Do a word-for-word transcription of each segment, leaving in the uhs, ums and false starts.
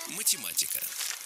Математика.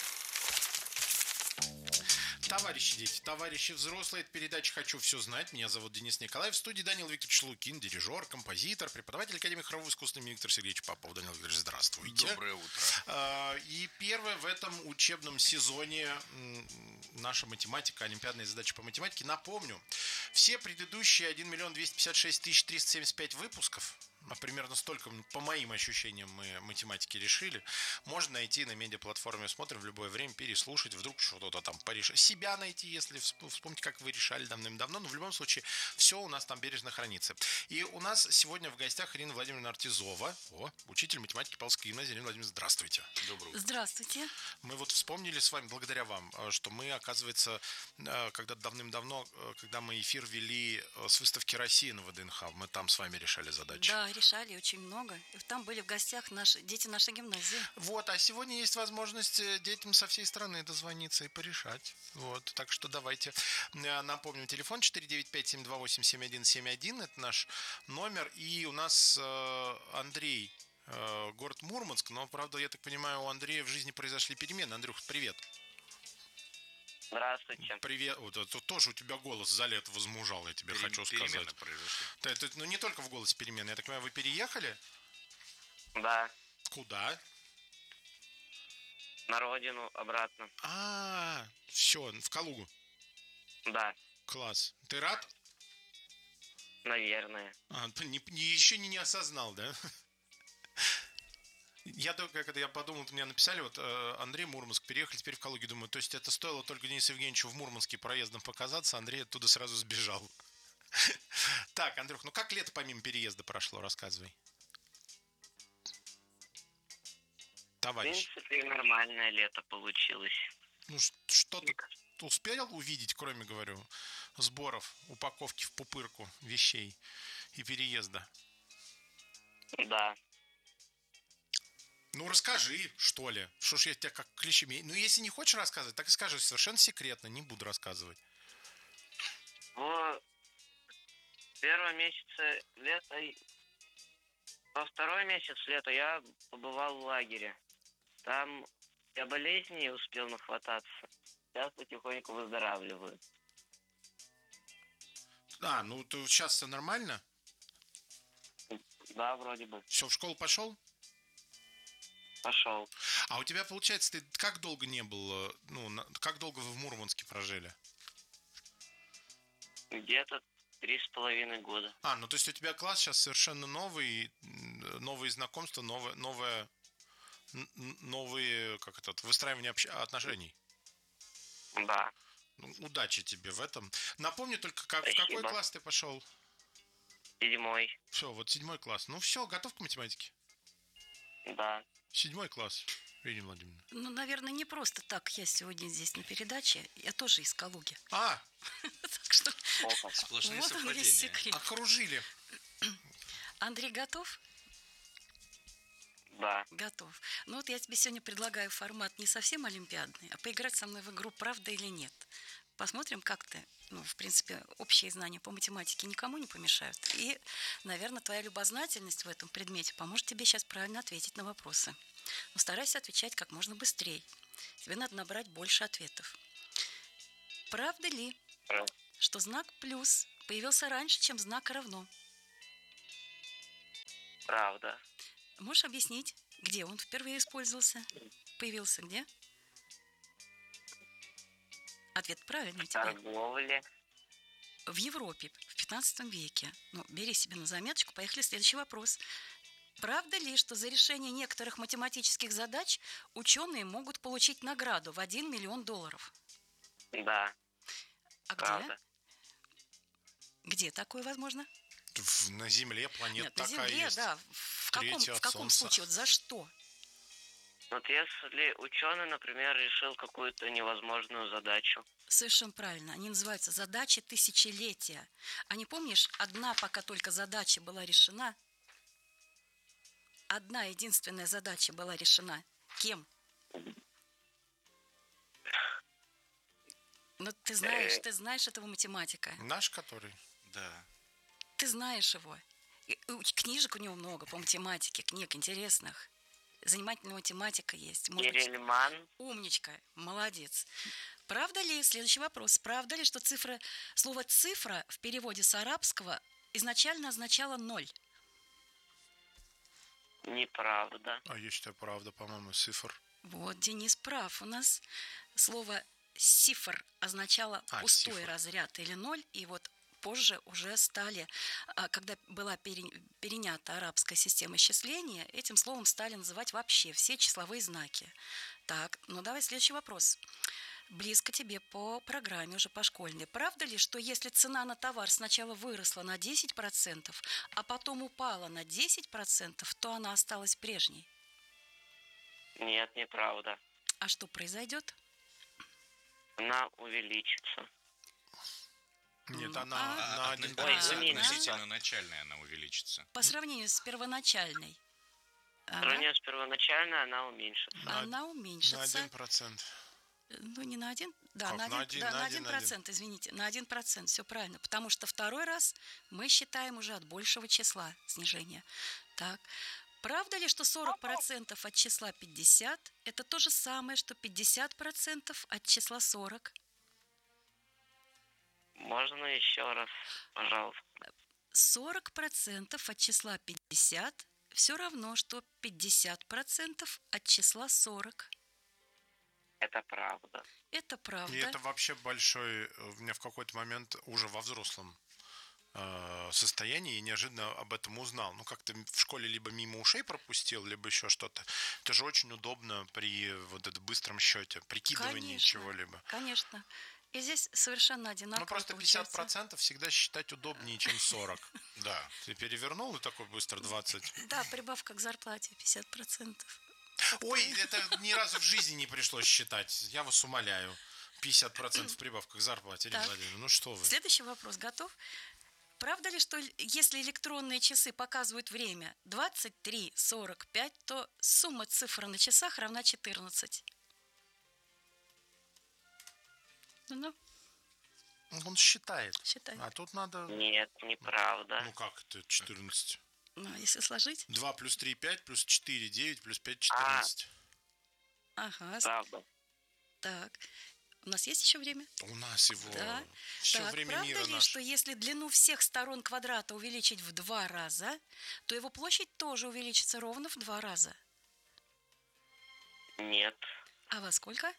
Товарищи дети, товарищи взрослые, это передача «Хочу все знать». Меня зовут Денис Николаев. В студии Данил Викторович Лукин, дирижер, композитор, преподаватель Академии хорового искусства имени Виктора Сергеевича Попова. Данил Викторович, здравствуйте. Доброе утро. И первое в этом учебном сезоне наша математика, олимпиадные задачи по математике. Напомню, все предыдущие один миллион двести пятьдесят шесть тысяч триста семьдесят пять выпусков, а примерно столько, по моим ощущениям, мы математики решили, можно найти на медиаплатформе «Смотрим» в любое время, переслушать, вдруг что-то там порешать. Себя найти, если вспомнить, как вы решали давным-давно. Но в любом случае, все у нас там бережно хранится. И у нас сегодня в гостях Ирина Владимировна Артизова, о, учитель математики Павловской гимназии. Ирина Владимировна, здравствуйте. Доброе утро. Здравствуйте. Мы вот вспомнили с вами, благодаря вам, что мы, оказывается, когда давным-давно, когда мы эфир вели с выставки России на ВДНХ, мы там с вами решали задачи. Да, решали очень много. И там были в гостях наши, дети нашей гимназии. Вот, а сегодня есть возможность детям со всей страны дозвониться и порешать. Вот, так что давайте напомним. Телефон четыре девять пять семь два восемь семь один семь один. Это наш номер. И у нас э, Андрей, э, город Мурманск. Но, правда, я так понимаю, у Андрея в жизни произошли перемены. Андрюх, привет. Здравствуйте. Привет. Вот, это тоже у тебя голос за лето возмужал, я тебе Перем- хочу сказать. Перемены произошли. Да, это, ну, не только в голосе перемены. Я так понимаю, вы переехали? Да, Куда? на родину, обратно. А, все, в Калугу. Да, Класс. Ты рад? наверное. А, ты не, не- еще не, не осознал, да? Я только, когда я подумал, вот мне написали, вот э, Андрей, Мурманск, переехали теперь в Калугу. Думаю, то есть это стоило только Денису Евгеньевичу в Мурманске проездом показаться, Андрей оттуда сразу сбежал. Так, Андрюх, ну как лето помимо переезда прошло? Рассказывай. В Товарищ, принципе, нормальное лето получилось. ну ш- что ты успел увидеть, кроме, говорю, сборов, упаковки в пупырку вещей и переезда? Да. Ну, расскажи, что ли. Что ж я тебя как клещами... Ну, если не хочешь рассказывать, так и скажи. Совершенно секретно, не буду рассказывать. В первом месяце лета, и- во второй месяц лета я побывал в лагере. Там я болезней успел нахвататься. Сейчас потихоньку выздоравливаю. А, ну, ты сейчас все нормально? Да, вроде бы. Все, в школу пошел? Пошел. А у тебя, получается, ты как долго не был... э, Ну, на- как долго вы в Мурманске прожили? Где-то три с половиной года. А, ну, то есть у тебя класс сейчас совершенно новый, м, новые знакомства, новое, новое, н- н- новые, как это, выстраивание общ- отношений. Да. Ну, удачи тебе в этом. Напомни только, как, в какой Спасибо. класс ты пошел? Седьмой. Все, вот седьмой класс. Ну, все, готов к математике? Да. Седьмой класс, Ирина Владимировна. Ну, наверное, не просто так я сегодня здесь на передаче. Я тоже из Калуги. А, Так что Опа. Сплошные вот он весь совпадения. секрет. окружили. Андрей, готов? Да. Готов. Ну вот я тебе сегодня предлагаю формат не совсем олимпиадный, а поиграть со мной в игру «Правда или нет». Посмотрим, как ты. Ну, в принципе, общие знания по математике никому не помешают. И, наверное, твоя любознательность в этом предмете поможет тебе сейчас правильно ответить на вопросы. Но старайся отвечать как можно быстрее. Тебе надо набрать больше ответов. Правда ли, Прав- что знак «плюс» появился раньше, чем знак «равно»? Правда. Можешь объяснить, где он впервые использовался? Появился где? Ответ правильный у тебя. Торговля. В Европе в пятнадцатом веке. Ну, бери себе на заметочку. Поехали, следующий вопрос. Правда ли, что за решение некоторых математических задач ученые могут получить награду в один миллион долларов? Да. А где? Правда. Где такое возможно? В- на Земле планета Нет, на такая Земле, есть. да. В каком, Третья в от каком Солнца. случае? Вот за что? Вот если ученый, например, решил какую-то невозможную задачу. Совершенно правильно. Они называются задачи тысячелетия. А не помнишь, одна пока только задача была решена? Одна единственная задача была решена. Кем? Ну, ты знаешь, ты знаешь этого математика. Наш который? Да. Ты знаешь его. И у- Книжек у него много по математике, книг интересных. Занимательная математика есть. Может быть, Перельман. умничка, молодец. Правда ли, следующий вопрос, правда ли, что цифра, слово «цифра» в переводе с арабского изначально означало «ноль»? Неправда. А я считаю, правда, по-моему, цифр. Вот, Денис прав. У нас слово «сифр» означало А, пустой сифр. разряд или ноль, и вот позже уже стали, а, когда была пере- перенята арабская система исчисления, этим словом стали называть вообще все числовые знаки. Так, ну давай следующий вопрос. Близко тебе по программе, уже по школьной. Правда ли, что если цена на товар сначала выросла на десять процентов, а потом упала на десять процентов, то она осталась прежней? Нет, неправда. А что произойдет? Она увеличится. Нет, Ну, она а- на Отно- один Ой, относительно- уменьшится. Относительно начальной она увеличится. По сравнению с первоначальной, По она, сравнению с первоначальной она уменьшится. на, она на уменьшится. один процент. Ну, не на один, да, Как, на на один, один, да, на на один, один на один. процент, извините, на один процент, все правильно. Потому что второй раз мы считаем уже от большего числа снижение. Так. Правда ли, что сорок процентов от числа пятьдесят – это то же самое, что пятьдесят процентов от числа сорок? Можно еще раз, пожалуйста? сорок процентов от числа пятьдесят все равно, что пятьдесят процентов от числа сорок. Это правда. Это правда. И это вообще большой, э, у меня в какой-то момент уже во взрослом э, состоянии и неожиданно об этом узнал. Ну, как-то в школе либо мимо ушей пропустил, либо еще что-то. Это же очень удобно при вот этом быстром счете, прикидывании Конечно, чего-либо. Конечно. И здесь совершенно одинаково Ну, просто получается. пятьдесят процентов всегда считать удобнее, чем сорок. Да, ты перевернул и такой быстро двадцать. Да, прибавка к зарплате пятьдесят процентов. Ой, это ни разу в жизни не пришлось считать. Я вас умоляю. пятьдесят процентов прибавка к зарплате, Ирина Так. Владимировна. Ну что вы? Следующий вопрос. Готов? Правда ли, что л- если электронные часы показывают время двадцать три сорок пять, то сумма цифр на часах равна четырнадцать? Ну, Он считает. считай. А тут надо... Нет, неправда. Ну как это четырнадцать? Ну, а если сложить? два плюс три пять, плюс четыре девять, плюс пять четырнадцать. Ага, с- Правда. так. У нас есть еще время? У нас его Да. все Так, время правда мира ли, наше. что если длину всех сторон квадрата увеличить в два раза, то его площадь тоже увеличится ровно в два раза? Нет. А во сколько?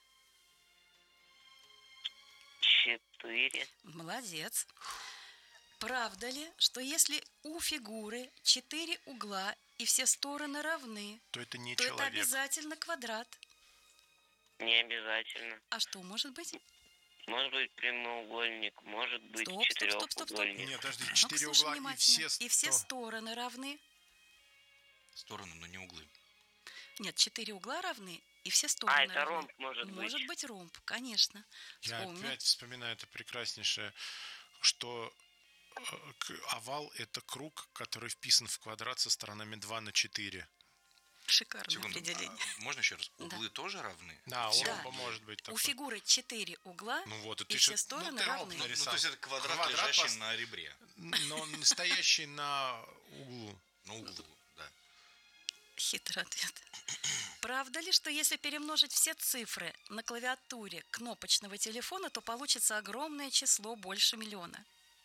Четыре. Молодец. Правда ли, что если у фигуры четыре угла и все стороны равны, То это не то это человек. обязательно квадрат? Не обязательно. А что может быть? Может быть прямоугольник, может быть Стоп, стоп, стоп, стоп, стоп. четырехугольник. Нет, подожди, Ну-ка, четыре слушай угла и внимательно. все... И все сто- стороны равны? Стороны, но не углы. Нет, четыре угла равны, и все А, стороны это равны. ромб может быть. Может быть ромб, конечно. Я Вспомни. опять вспоминаю это прекраснейшее, что э, к- овал – это круг, который вписан в квадрат со сторонами два на четыре. Шикарное Секунду, определение. а можно еще раз? Да. Углы тоже равны? Да, у Все Да. ромба углы. может быть У такой. фигуры четыре угла, Ну вот, и и ты все же- стороны ну, ты ромб равны. Ну, нарисовал. то есть это квадрат, Квадрат лежащий пос- на ребре. Но он стоящий на углу. На углу, да. Хитрый ответ. Правда ли, что если перемножить все цифры на клавиатуре кнопочного телефона, то получится огромное число больше миллиона?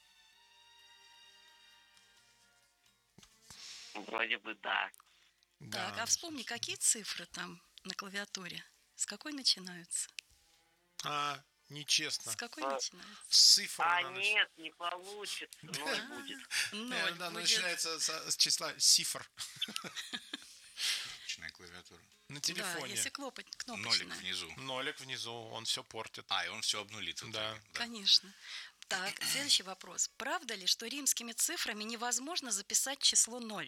Вроде бы да. Так, Да. а вспомни, какие цифры там на клавиатуре? С какой начинаются? А, нечестно. С какой А, начинаются? С цифры А, она нач- нет, не получится. Ноль будет. Э, Ноль да, она будет. начинается со- с числа цифр Кнопочная клавиатура. на Да, телефоне. если кнопоч- Нолик кнопочная. внизу. Нолик внизу, он все портит. А, и он все обнулит. в Да. итоге, Конечно. Так, следующий вопрос. Правда ли, что римскими цифрами невозможно записать число ноль?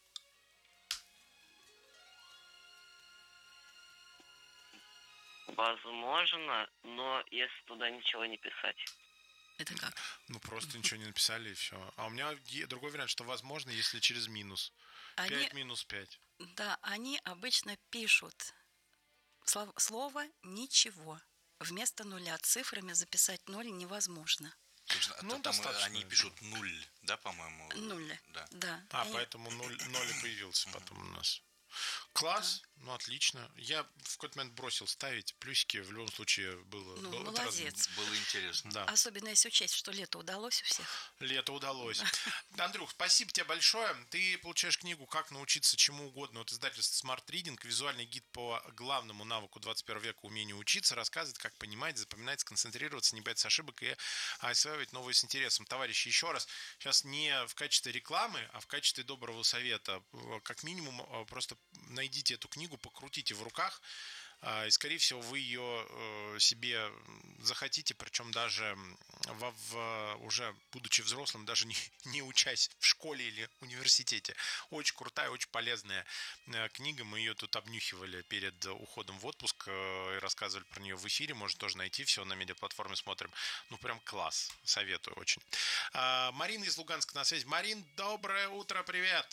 Возможно, но если туда ничего не писать. Это как? Ну, просто ничего не написали и все. А у меня е- другой вариант, что возможно, если через минус. Они, пять минус пять. да, они обычно пишут слов- слово «ничего». Вместо нуля цифрами записать ноль невозможно. То есть, Ну, там достаточно. они пишут нуль, да, по-моему? Нуль. Да. Да. А, И- поэтому ноль, ноль и появился потом у нас. Класс, ну отлично. Я в какой-то момент бросил ставить плюсики, в любом случае было... Ну, было- это раз- молодец. Было интересно. Да, Особенно если учесть, что лето удалось у всех. лето удалось. Андрюх, спасибо тебе большое. Ты получаешь книгу «Как научиться чему угодно» от издательства Smart Reading, визуальный гид по главному навыку двадцать первого века — умению учиться, рассказывает, как понимать, запоминать, сконцентрироваться, не бояться ошибок и осваивать новые с интересом. Товарищи, еще раз, сейчас не в качестве рекламы, а в качестве доброго совета. Как минимум, э, просто найдите эту книгу, покрутите в руках, а, и, скорее всего, вы ее э, себе захотите, причем даже во- в- уже будучи взрослым, даже не, не учась в школе или университете. Очень крутая, очень полезная э, книга. Мы ее тут обнюхивали перед уходом в отпуск э, и рассказывали про нее в эфире. Можно тоже найти, все на медиаплатформе смотрим. Ну, прям класс. Советую очень. А, Марина из Луганска на связи. Марин, доброе утро, привет!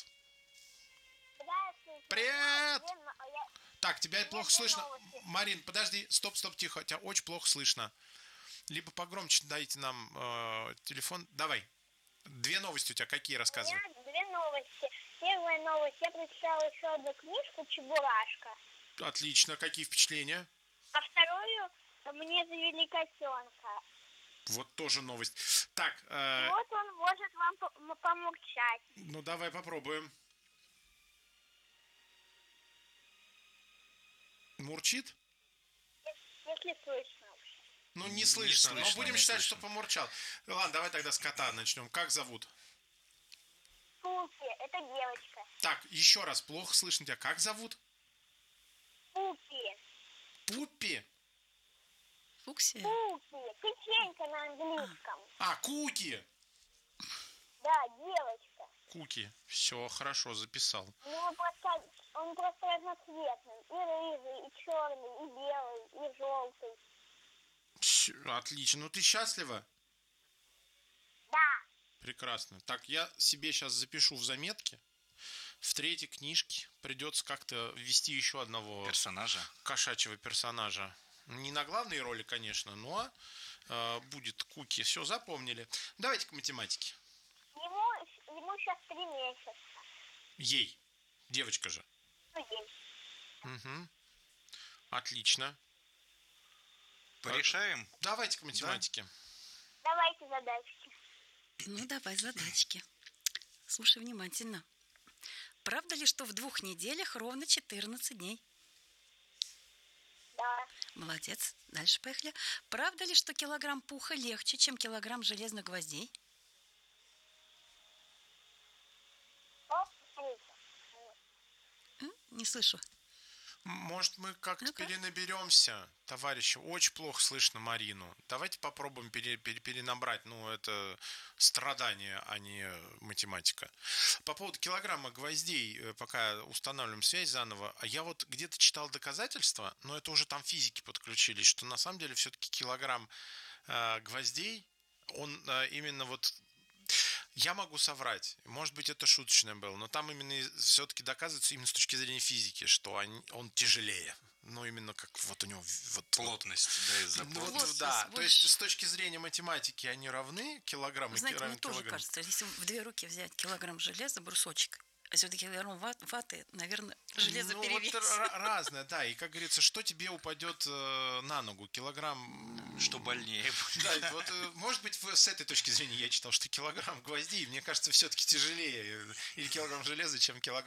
Привет! Так, тебя плохо слышно. Марин, подожди, стоп, стоп, тихо. Тебя очень плохо слышно. Либо погромче дайте нам э, телефон. Давай. Две новости у тебя какие, У рассказывай. меня две новости. Первая новость. Я прочитала еще одну книжку «Чебурашка». Отлично. Какие впечатления? А вторую мне завели котенка. Вот тоже новость. Так, э, Вот он может вам по- м- помурчать. ну давай попробуем. Мурчит? Если слышно. Ну, не Не слышно. Но слышно, будем не считать, слышно. что помурчал. Ладно, давай тогда с кота начнем. Как зовут? Пупи. Это девочка. Так, еще раз. Плохо слышно тебя. Как зовут? Пупи. Пуппи? Фуксия. Пупи. Печенька на английском. А, Куки. Да, девочка. Куки. Все, хорошо, записал. У него просто, он просто разноцветный. И рыжий, и черный, и белый, и желтый. Всё, отлично. Ну ты счастлива? Да. Прекрасно. Так, я себе сейчас запишу в заметке. В третьей книжке придется как-то ввести еще одного Персонажа. кошачьего персонажа. Не на главной роли, конечно, но э, будет Куки. Все, запомнили. Давайте к математике. Ему, ему сейчас три месяца. Ей. Девочка же. Ну, ей. Угу. Отлично. Порешаем? Давайте к математике. Давайте задачки. Ну, давай задачки. Слушай внимательно. Правда ли, что в двух неделях ровно четырнадцать дней? Да. Молодец. Дальше поехали. Правда ли, что килограмм пуха легче, чем килограмм железных гвоздей? Оп, смотрите. М? Не слышу. Может, мы как-то Ну-ка. перенаберемся, товарищи? Очень плохо слышно Марину. Давайте попробуем пере- пере- перенабрать. Ну, это страдание, а не математика. По поводу килограмма гвоздей, э, пока устанавливаем связь заново, а я вот где-то читал доказательства, но это уже там физики подключились, что на самом деле все-таки килограмм э, гвоздей, он э, именно вот... Я могу соврать, может быть, это шуточное было, но там именно все-таки доказывается именно с точки зрения физики, что они- он тяжелее. Ну, именно как вот у него... Вот, Плотность, да, из-за ну, вот, плотности. да, вот то есть с точки зрения математики они равны, килограмм и Знаете, равен мне тоже килограмм. кажется, если в две руки взять килограмм железа, брусочек, а все-таки килограмм ват- ваты, наверное, железо ну, перевесит. вот ра- разное, да, и как говорится, что тебе упадет э, на ногу? Килограмм... Что больнее. Да, вот, э, может быть, в- с этой точки зрения я читал, что килограмм гвоздей, мне кажется, все-таки тяжелее, э, или килограмм железа, чем килограмм